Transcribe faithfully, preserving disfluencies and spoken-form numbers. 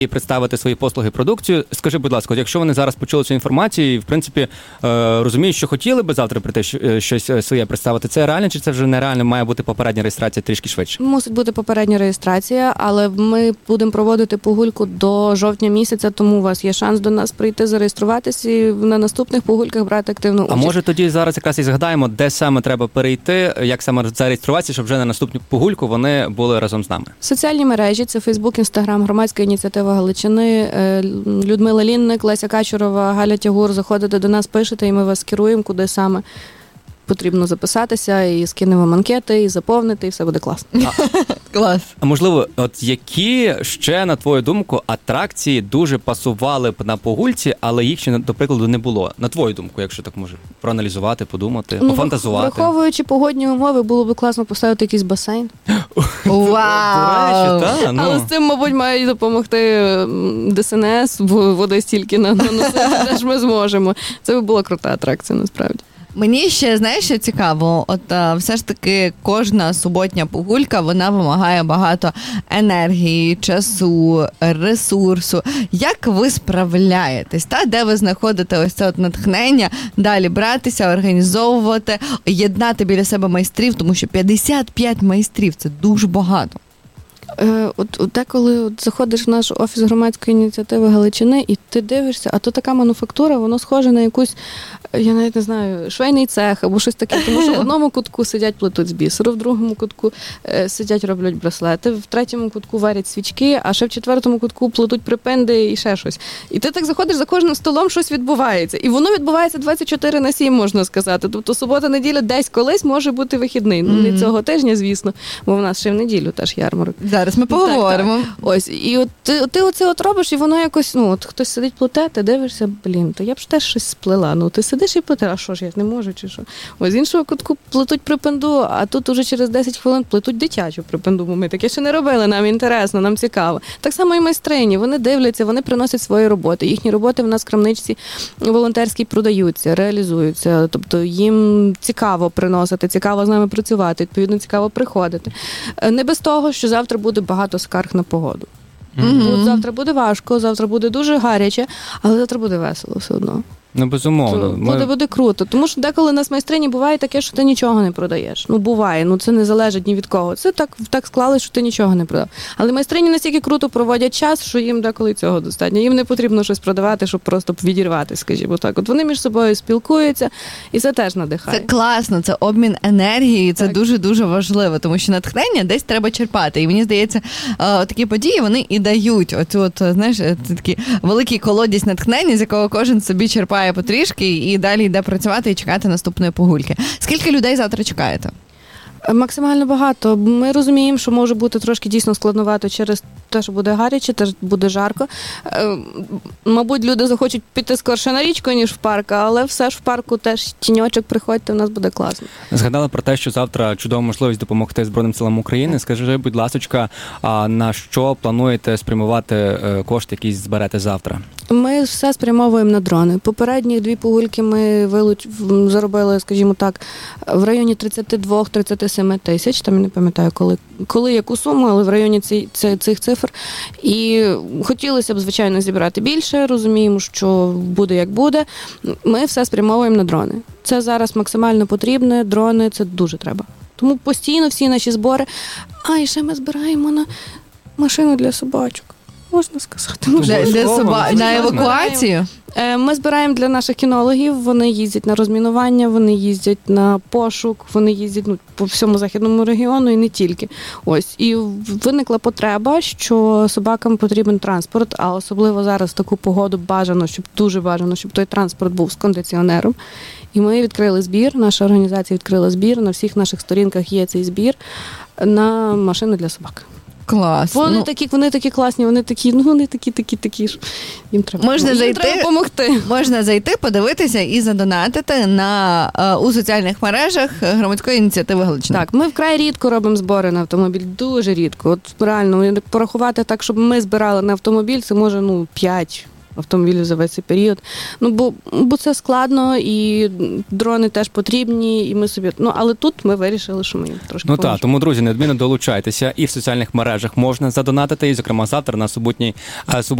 і представити свої послуги, продукцію. Скажи, будь ласка, от якщо вони зараз почули цю інформацію і, в принципі, розуміють, що хотіли би завтра прийти щось своє представити, це реально чи це вже нереально, має бути попередня реєстрація трішки швидше? Мусить бути попередня реєстрація, але ми будемо проводити погульку до жовтня місяця, тому у вас є шанс до нас прийти, зареєструватися і на наступних погульках брати активну участь. А може тоді зараз якраз і згадаємо, де саме треба перейти, як саме зареєструватися, щоб вже на наступну погульку вони були разом з нами? Соціальні мережі – це Фейсбук, Інстаграм, громадська ініціатива Галичини, Людмила Лінник, Леся Качурова, Галя Тягур. Заходите до нас, пишете, і ми вас керуємо, куди саме потрібно записатися, і скинемо вам анкети, і заповнити, і все буде класно. Клас. А можливо, от які ще, на твою думку, атракції дуже пасували б на погульці, але їх ще, до прикладу, не було? На твою думку, якщо так може проаналізувати, подумати, ну, пофантазувати. Враховуючи погодні умови, було б класно поставити якийсь басейн. Вау! Але з цим, мабуть, мають допомогти ДСНС, бо води стільки наносити, теж ми зможемо. Це би була крута атракція, насправді. Мені ще, знаєш, що цікаво, от а, все ж таки кожна суботня погулька, вона вимагає багато енергії, часу, ресурсу. Як ви справляєтесь, та? Де ви знаходите ось це от натхнення, далі братися, організовувати, єднати біля себе майстрів, тому що п'ятдесят п'ять майстрів – це дуже багато. От, от деколи от заходиш в наш офіс громадської ініціативи Галичини і ти дивишся, а то така мануфактура, воно схоже на якусь, я навіть не знаю, швейний цех або щось таке, тому що в одному кутку сидять плетуть з бісеру, в другому кутку е, сидять роблять браслети, в третьому кутку варять свічки, а ще в четвертому кутку плетуть припинди і ще щось. І ти так заходиш, за кожним столом щось відбувається. І воно відбувається двадцять чотири на сім, можна сказати. Тобто субота-неділя десь колись може бути вихідний. Ну, не цього тижня, звісно, бо в нас ще в неділю теж ярмарок. Зараз ми поговоримо. Так, так. Ось, і от ти, ти оце от робиш, і воно якось, ну, от хтось сидить плете, ти дивишся, блін, то я б ж теж щось сплела. Ну, ти сидиш і плете, а що ж, я не можу, чи що? Ось, з іншого кутку плетуть припинду, а тут уже через десять хвилин плетуть дитячу припинду, бо ми таке ще не робили, нам інтересно, нам цікаво. Так само і майстрині, вони дивляться, вони приносять свої роботи. Їхні роботи в нас в крамничці волонтерській продаються, реалізуються, тобто їм цікаво приносити, цікаво з нами працювати, відповідно, цікаво приходити. Не без того, що завтра буде багато скарг на погоду. Mm-hmm. Завтра буде важко, завтра буде дуже гаряче, але завтра буде весело все одно. Ну, безумовно. Ми... Буде, буде круто. Тому що деколи на майстрині буває таке, що ти нічого не продаєш. Ну, буває. Ну, це не залежить ні від кого. Це так, так склалось, що ти нічого не продав. Але майстрині настільки круто проводять час, що їм деколи цього достатньо. Їм не потрібно щось продавати, щоб просто відірвати, скажімо так. От вони між собою спілкуються, і це теж надихає. Це класно, це обмін енергії, це так. дуже-дуже важливо, тому що натхнення десь треба черпати. І мені здається, такі події, вони і дають оцю, от, знаєш, такий великий колодязь натхнення, з якого кожен собі черпає потрішки і далі йде працювати і чекати наступної погульки. Скільки людей завтра чекаєте? Максимально багато. Ми розуміємо, що може бути трошки дійсно складновато через те, що буде гаряче, теж буде жарко. Мабуть, люди захочуть піти скорше на річку, ніж в парк, але все ж в парку теж тіньочок, приходьте, в нас буде класно. Згадали про те, що завтра чудова можливість допомогти Збройним силам України. Скажи, будь ласочка, а на що плануєте спрямувати кошти, які зберете завтра? Ми все спрямовуємо на дрони. Попередні дві погульки ми вилуч... заробили, скажімо так, в районі тридцять два - тридцять сім тисяч, там я не пам'ятаю, коли, коли яку суму, але в районі ці, ці, цих цифр. І хотілося б, звичайно, зібрати більше, розуміємо, що буде як буде. Ми все спрямовуємо на дрони. Це зараз максимально потрібне, дрони, це дуже треба. Тому постійно всі наші збори, а і ще ми збираємо на машину для собачок. Можна сказати. Для, для соба... На евакуацію? Ми збираємо для наших кінологів, вони їздять на розмінування, вони їздять на пошук, вони їздять ну, по всьому західному регіону і не тільки. Ось. І виникла потреба, що собакам потрібен транспорт, а особливо зараз в таку погоду бажано, щоб дуже бажано, щоб той транспорт був з кондиціонером. І ми відкрили збір, наша організація відкрила збір, на всіх наших сторінках є цей збір на машини для собак. Клас. Вони ну, такі, вони такі класні, вони такі, ну вони такі, такі, такі ж. Їм треба, можна їм зайти, треба допомогти. Можна зайти, подивитися і задонатити на у соціальних мережах громадської ініціативи Галичини. Так, ми вкрай рідко робимо збори на автомобіль, дуже рідко. От реально порахувати так, щоб ми збирали на автомобіль, це може ну п'ять. автомобілів за весь цей період. Ну, бо, бо це складно, і дрони теж потрібні, і ми собі... Ну, але тут ми вирішили, що ми їм трошки Ну поможемо. так, тому, друзі, неодмінно долучайтеся. І в соціальних мережах можна задонатити, і, зокрема, завтра на суботній,